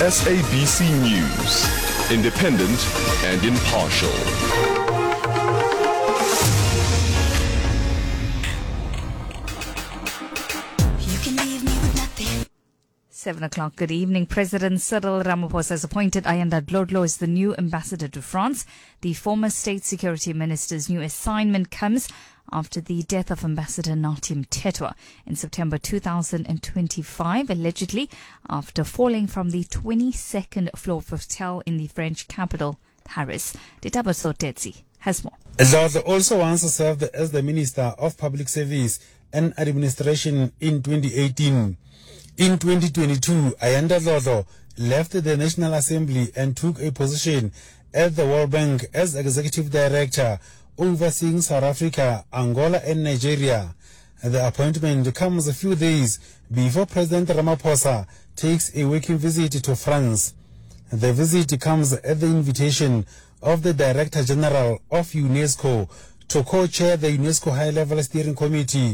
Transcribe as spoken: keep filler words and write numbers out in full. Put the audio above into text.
S A B C News, independent and impartial. Seven o'clock. Good evening. President Cyril Ramaphosa has appointed Ayanda Dlodlo as the new ambassador to France. The former state security minister's new assignment comes after the death of Ambassador Natim Tetwa in September two thousand twenty-five, allegedly after falling from the twenty-second floor of a hotel in the French capital, Paris. Ditaba Sotetsi has more. Dlodlo also once served as the Minister of Public Service and Administration in twenty eighteen. In twenty twenty-two, Ayanda Dlodlo left the National Assembly and took a position at the World Bank as Executive Director, overseeing South Africa, Angola and Nigeria. The appointment comes a few days before President Ramaphosa takes a working visit to France. The visit comes at the invitation of the Director General of UNESCO to co-chair the UNESCO High-Level Steering Committee